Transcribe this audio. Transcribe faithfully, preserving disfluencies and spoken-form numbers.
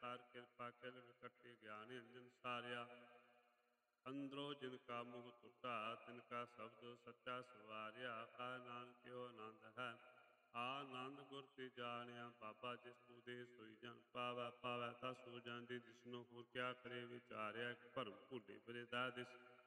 ਹਰ ਕਿਰਪਾ ਕਿਲ ਵਿਕਟੇ ਗਿਆਨ ਅੰਜਨ ਸਾਰਿਆ। ਅੰਦਰੋਂ ਜਿਨ ਕਾ ਮੋਹ ਟੁੱਟਾ ਤਿਨ ਕਾ ਸ਼ਬਦ ਸੱਚਾ ਸਵਾਰਿਆ। ਕਾ ਨਾਨਕ ਏਉ ਆਨੰਦ ਹੈ ਆਨੰਦ ਗੁਰ ਤੇ ਜਾਣਿਆ। ਬਾਬਾ ਜਿਸ ਤੂੰ ਦੇ ਸੋਈ ਜਨ ਪਾਵੈ, ਪਾਵੈ ਤਾ ਸੋ ਜਨ ਦੇ ਜਿਸਨੂੰ ਹੋਰ ਕਿਆ ਕਰੇ ਵਿਚਾਰਿਆ। ਭਰਮ ਭੁੱਲੇ ਬਿਰਦਾ ਦਿਸ